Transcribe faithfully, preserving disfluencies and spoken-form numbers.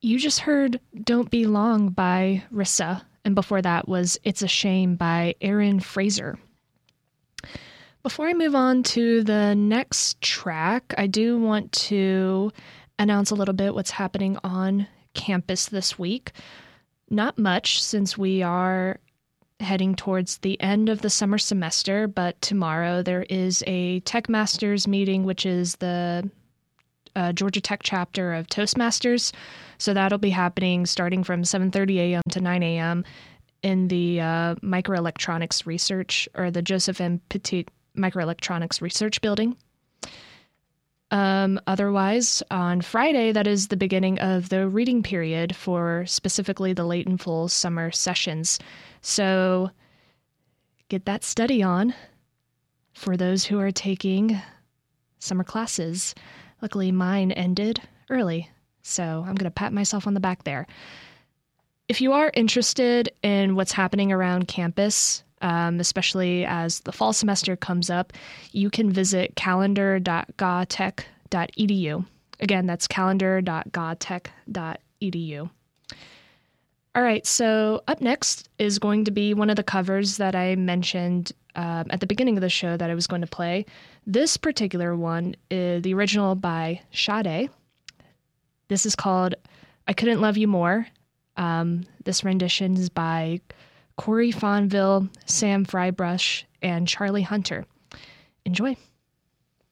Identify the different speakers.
Speaker 1: You just heard Don't Be Long by Rissa, and before that was It's a Shame by Aaron Fraser. Before I move on to the next track, I do want to announce a little bit what's happening on campus this week. Not much, since we are heading towards the end of the summer semester, but tomorrow there is a Tech Masters meeting, which is the uh, Georgia Tech chapter of Toastmasters. So that'll be happening starting from seven thirty a.m. to nine a.m. in the uh, Microelectronics Research, or the Joseph M. Petit Microelectronics Research Building. Um, otherwise, on Friday, that is the beginning of the reading period for specifically the late and full summer sessions. So get that study on for those who are taking summer classes. Luckily, mine ended early, so I'm going to pat myself on the back there. If you are interested in what's happening around campus, um, especially as the fall semester comes up, you can visit calendar dot gautech dot e d u. Again, that's calendar dot gautech dot e d u. All right, so up next is going to be one of the covers that I mentioned um, at the beginning of the show that I was going to play. This particular one is the original by Sade. This is called I Couldn't Love You More. Um, this rendition is by Corey Fonville, Sam Frybrush, and Charlie Hunter. Enjoy.